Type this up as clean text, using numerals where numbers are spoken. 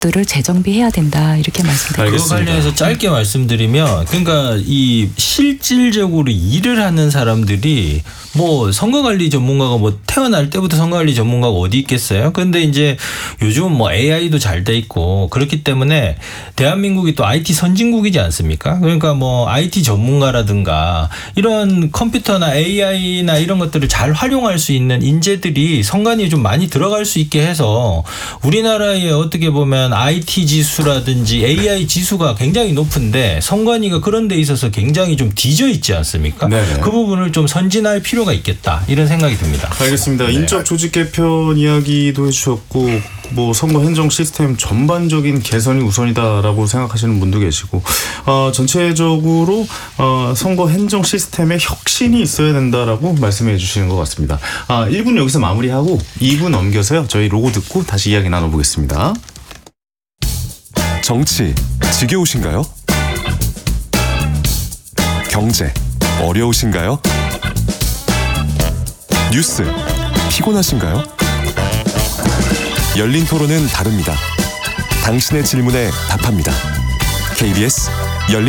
것들을 재정비해야 된다 이렇게 말씀드립니다. 그거 관련해서 짧게 말씀드리면 그러니까 이 실질적으로 일을 하는 사람들이 뭐 선거관리 전문가가 뭐 태어날 때부터 선거관리 전문가가 어디 있겠어요? 그런데 이제 요즘 뭐 AI도 잘 돼 있고 그렇기 때문에 대한민국이 또 IT 선진국이지 않습니까? 그러니까 뭐 IT 전문가라든가 이런 컴퓨터나 AI나 이런 것들을 잘 활용할 수 있는 인재들이 선관위에 좀 많이 들어갈 수 있게 해서 우리나라의 어떻게 보면 IT 지수라든지 AI 지수가 굉장히 높은데 선관위가 그런 데 있어서 굉장히 좀 뒤져 있지 않습니까? 네네. 그 부분을 좀 선진할 필요가 있겠다 이런 생각이 듭니다. 알겠습니다. 네. 인적 조직 개편 이야기도 해주셨고 뭐 선거 행정 시스템 전반적인 개선이 우선이다라고 생각하시는 분도 계시고 전체적으로 선거 행정 시스템에 혁신이 있어야 된다라고 말씀해 주시는 것 같습니다. 1분 여기서 마무리하고 2분 넘겨서요. 저희 로고 듣고 다시 이야기 나눠보겠습니다. 정치 지겨우신가요? 경제 어려우신가요? 뉴스 피곤하신가요? 열린 토론은 다릅니다. 당신의 질문에 답합니다. KBS 열린